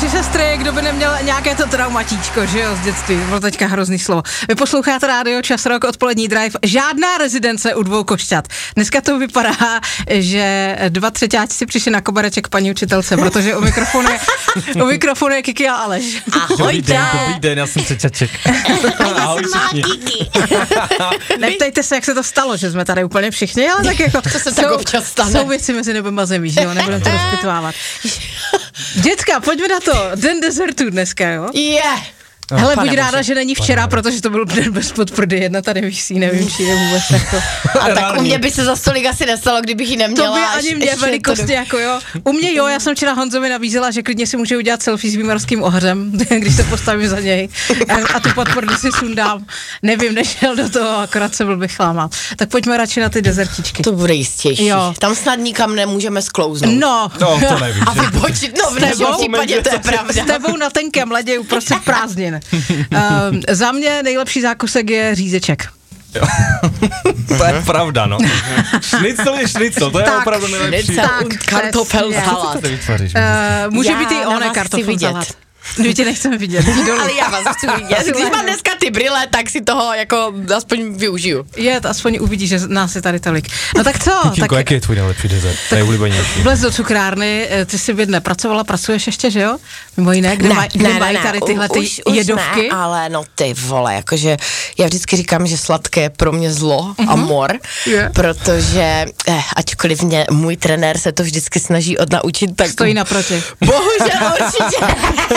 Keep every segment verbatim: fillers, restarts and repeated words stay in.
tři sestry, kdo by neměl nějaké to traumatíčko, že jo, z dětství, bylo teďka hrozný slovo. Vy posloucháte rádio Čas Rock, odpolední drive, žádná rezidence u dvou košťat. Dneska to vypadá, že dva třeťáci si přišli na kobereček paní učitelce, protože u mikrofonu je, u mikrofonu je Kiki a Aleš. Ahoj, dobrý den, dobrý den, já jsem třeťaček. Ahoj všichni. Neptejte se, jak se to stalo, že jsme tady úplně všichni, ale tak jako to se tak občas stane. Jsou věci mezi nebem a zemí, že jo, nebudeme to rozpitvávat. Děcka, pojďme na to, den dezertů dneska, jo? Je. Yeah. No, hele, buď bože. ráda, že není včera, protože to byl den bez podprdy, jedna tady visí, nevím, či je vůbec jako. A tak u mě by se za stolik asi nestalo, kdybych ji neměla. To by ani mě velikosti, jako jo. U mě jo, já jsem včera Honzovi nabízela, že klidně si může udělat selfie s výmarským ohřem, když se postavím za něj a, a tu podprdu si sundám. Nevím, nešel do toho, akorát se byl bych chlámal. Tak pojďme radši na ty dezertičky. To bude jistější. Jo. Tam snad nikam nemůžeme sklouznout. No. No, to nevím. A vybočit, no v našem případě to je pravda. S tebou na tenkém ledě uprostřed prázdnin. Uh, za mě nejlepší zákusek je řízeček. Jo. To je pravda, no. Šnicl je šnicl, to je tak, opravdu nejlepší. Tak, kartofel salát. Co ty vytváříš? Uh, může já být i oné kartofel salát. My tě nechceme vidět. Ale já vás chci vidět. Když mám dneska ty brýle, tak si toho jako aspoň využiju. Je, aspoň uvidíš, že nás je tady tolik. No tak co? Kinko, tak... jaký je tvůj nejlepší dezert? Nejoblíbenější. Vlez do cukrárny, ty jsi v jedné pracovala, pracuješ ještě, že jo? Mimo jiné, kde, ne, maj, kde ne, mají ne, tady tyhle ty už, už jedovky? Ne, ale no ty vole, jakože já vždycky říkám, že sladké je pro mě zlo uh-huh. a mor, yeah. protože eh, ačkoliv mě můj trenér se to vždycky snaží odnaučit, tak... Stojí naproti. Bohužel určitě.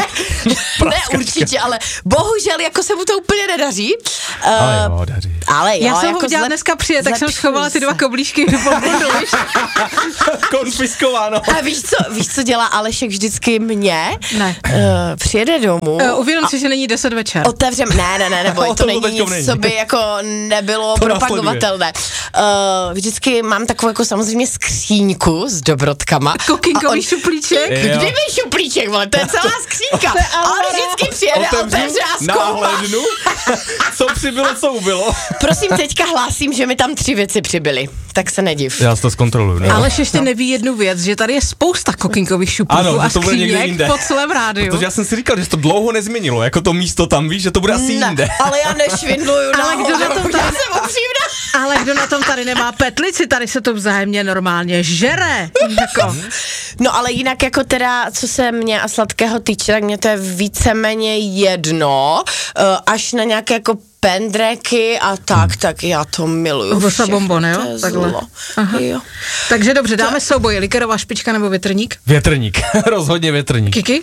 Ne určitě, ale bohužel jako se mu to úplně nedaří. Uh, ale jo, daří. Ale jo, já jsem jako ho udělala zlep, dneska přijet, tak jsem schovala ty dva koblížky do podvodu, víš? Konfiskováno. A víš co, víš, co dělá Alešek vždycky mě? Ne. Uh, přijede domů. Uh, uvědom si, že není deset večer. Otevřem, ne, ne, ne, neboj, to, to není nic, není. co by jako nebylo to propagovatelné. Uh, vždycky mám takovou jako samozřejmě skříňku s dobrotkama. Kokinkový on, šuplíček. Kdyby šuplíček, vole, to je celá skřínka. Ale vždycky přijede, otevře a zkoumá. Náhlednu, co přibylo, co ubylo. Prosím, teďka hlásím, že mi tam tři věci přibyly, tak se nediv. Já si to zkontroluju. No. Aleš ještě neví jednu věc, že tady je spousta kokinkových šuplíků a skříněk po celém rádiu. Protože já jsem si říkal, že to dlouho nezměnilo, jako to místo tam, víš, že to bude asi ne, jinde. Ale já nešvindluju ale nahoru, kdo na tom tady, jsem upřímná. Ale kdo na tom tady nemá petlici, tady se to vzájemně normálně žere. Jako. No ale jinak jako teda, co se mě a sladkého týče, tak mě to je víceméně jedno, až na nějaké jako pendreky a tak, tak já to miluju. Vosa bombon, jo? Takhle. Aha. Jo. Takže dobře, dáme souboj, likerová špička nebo větrník? Větrník, rozhodně větrník. Kiki?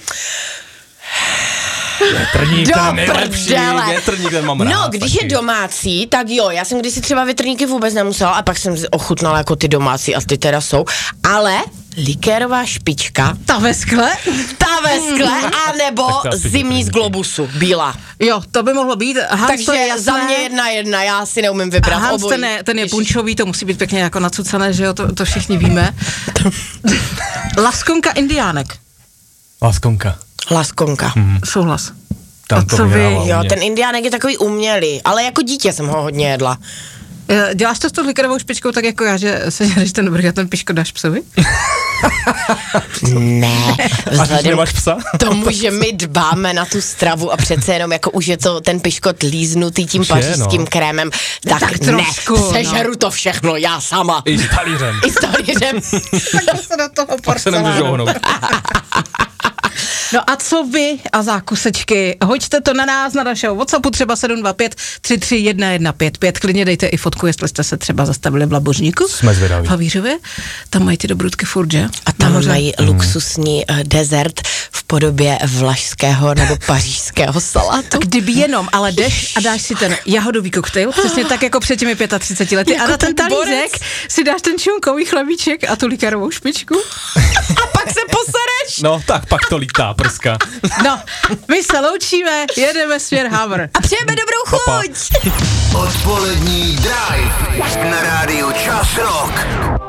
Větrník, Do ten nejlepší, prdele. větrník, ten mám rád. No, když taky. je domácí, tak jo, já jsem kdysi třeba větrníky vůbec nemusela a pak jsem ochutnala jako ty domácí a ty teda jsou, ale likérová špička, Ta ve skle? ta ve skle, anebo zimní z Globusu, bílá. Jo, to by mohlo být. Hans, Takže to je jasné. za mě jedna jedna, já si neumím vybrat. Hans, obojí. ten je, ten je punčový, to musí být pěkně jako nacucané, že jo, to, to všichni víme. Laskonka indiánek. Laskonka. Laskonka. Hmm. Souhlas. Tam A to co vy? vyhrává u Jo, mě. ten indiánek je takový umělý, ale jako dítě jsem ho hodně jedla. Děláš to s tou likerovou špičkou tak jako já, že se děláš ten brch a ten piško dáš psovi? Ne, A když vzhledem nemáš psa? k tomu, že my dbáme na tu stravu a přece jenom jako už je to ten piškot líznutý tím Už je, pařížským no. krémem, tak, Tak trošku, ne, sežeru to všechno, já sama. I s talířem. I s talířem. Tak se do toho Pak se nemůžu ohnout. No a co vy a zákusečky? Hoďte to na nás, na našeho WhatsAppu třeba sedm dva pět tři tři jedna jedna pět pět. Klidně dejte i fotku, jestli jste se třeba zastavili v Labožníku. Jsme zvědaví. V Havířově. Tam mají ty dobrůdky furt, že? A tam mají luxusní uh, dezert v podobě vlašského nebo pařížského salátu. Kdyby jenom, ale jdeš a dáš si ten jahodový koktejl, přesně tak jako před těmi třiceti pěti lety, Jako a na ten ten talířek si dáš ten čunkový chlebíček a tu likérovou špičku. A pak se posereš. No, tak pak to lítá prska. No, my se loučíme, jedeme směr Havr. A přejeme dobrou chuť. Odpolední drive na rádiu Čas Rock.